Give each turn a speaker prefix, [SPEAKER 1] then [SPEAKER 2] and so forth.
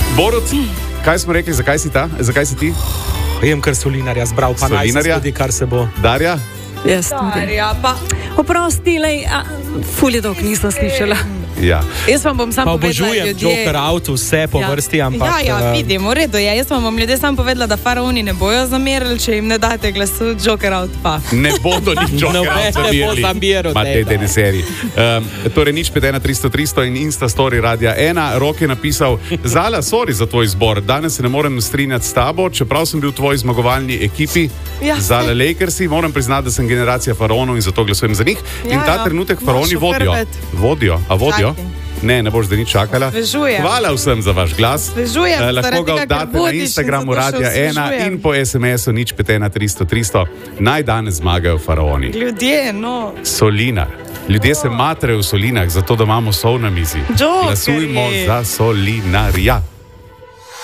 [SPEAKER 1] Borut, kaj smo rekli, zakaj si ti?
[SPEAKER 2] Jem kar Solinarja zbral, pa naj se zgodi, kar se bo.
[SPEAKER 1] Darja?
[SPEAKER 3] Jaz tudi. Oprosti, ful je dolgo nisem slišala.
[SPEAKER 1] Ja.
[SPEAKER 3] Jaz vam bom sam povedala,
[SPEAKER 2] obožujem Joker Out, vse po vrsti, ampak...
[SPEAKER 4] vidim, v redu je. Jaz vam bom ljudje sam povedala, da faraoni ne bojo zamerili, če jim ne date glasu Joker Out pa.
[SPEAKER 1] Ne bodo nič Joker Out zamerili. Ma te ne seriji. Torej, nič 51300 in Insta Story Radia 1. Rok je napisal, Zala, sorry za tvoj izbor. Danes se ne morem strinjati s tabo, čeprav sem bil v tvoji zmagovalni ekipi. Zala Lakersi, moram priznati, da sem generacija faraonov in zato glasujem za njih. In ta trenutek faraoni vodijo. Ne boš zdaj nič čakala.
[SPEAKER 4] Svežujem.
[SPEAKER 1] Hvala vsem za vaš glas.
[SPEAKER 4] Svežujem.
[SPEAKER 1] Lahko ga oddate na Instagramu Radia 1 in po SMS-u nič 51300. Naj danes zmagajo faraoni.
[SPEAKER 4] Ljudje, no.
[SPEAKER 1] Solinar. Ljudje se matrejo v solinah, zato da imamo sol na mizi. Glasujmo za Solinarja.